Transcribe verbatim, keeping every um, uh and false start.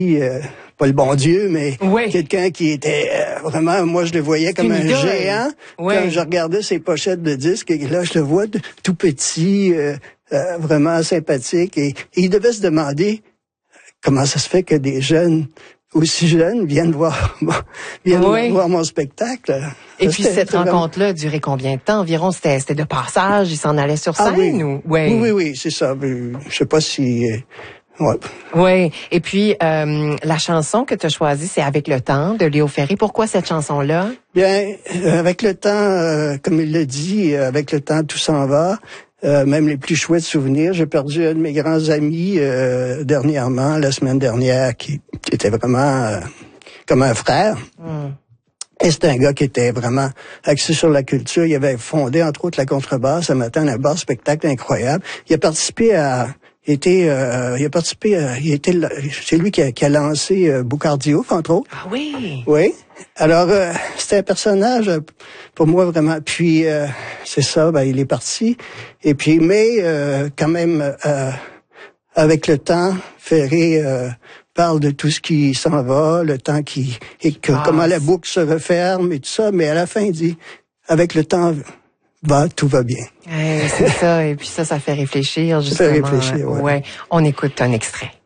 Euh, pas le bon Dieu, mais oui. quelqu'un qui était euh, vraiment, moi je le voyais comme un idole. géant. Oui. Quand je regardais ses pochettes de disques, et là je le vois de, tout petit, euh, euh, vraiment sympathique, et, et il devait se demander comment ça se fait que des jeunes aussi jeunes viennent voir viennent oui. voir mon spectacle. Et ça, puis cette rencontre-là a duré combien de temps environ? C'était c'était de passage, ils s'en allaient sur scène? Ah, oui. Ou... oui, oui, oui, oui c'est ça. Je sais pas si... Euh, Ouais. Oui. Et puis, euh, la chanson que tu as choisie, c'est Avec le temps, de Léo Ferré. Pourquoi cette chanson-là? Bien, euh, avec le temps, euh, comme il l'a dit, euh, avec le temps, tout s'en va. Euh, même les plus chouettes souvenirs. J'ai perdu un de mes grands amis euh, dernièrement, la semaine dernière, qui, qui était vraiment euh, comme un frère. Mm. Et c'était un gars qui était vraiment axé sur la culture. Il avait fondé, entre autres, la contrebasse à Matane, un bar spectacle incroyable. Il a participé à... Il était, euh, il a participé, à, il était, c'est lui qui a, qui a lancé euh, Boucardio, entre autres. Ah oui. Oui. Alors, euh, c'était un personnage euh, pour moi vraiment. Puis euh, c'est ça, ben il est parti. Et puis, mais euh, quand même, euh, avec le temps, Ferré euh, parle de tout ce qui s'en va, le temps qui et que, ah, comment la boucle se referme et tout ça. Mais à la fin, il dit, avec le temps. Va, tout va bien. Ouais, c'est ça. Et puis ça, ça fait réfléchir, justement. Ça fait réfléchir, ouais. Ouais. On écoute un extrait.